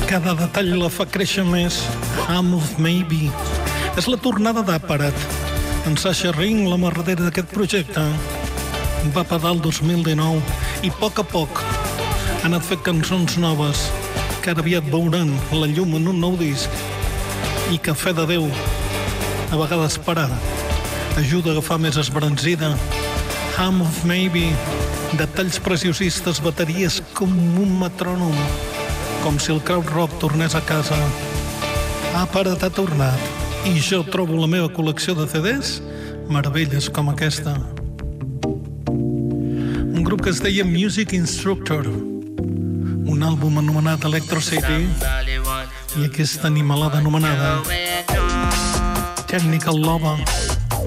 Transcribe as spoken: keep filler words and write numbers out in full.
Cada detall la fa créixer més. Hum of Maybe. És la tornada d'Apparat. En Sasha Ring, la mà darrere d'aquest projecte, va pedar el dos mil dinou i a poc a poc ha anat fent cançons noves que ara aviat veuran la llum en un nou disc i que, fe de Déu, a vegades parar ajuda a agafar més esbranzida. Hum of Maybe, detalls preciosistes, bateries com un metrònom, com si el crowd rock tornés a casa. Apparat ha tornat i jo trobo la meva col·lecció de C Ds meravelles com aquesta. Un grup que es deia Music Instructor, un àlbum anomenat Electro City i aquesta animalada anomenada Technical Lover.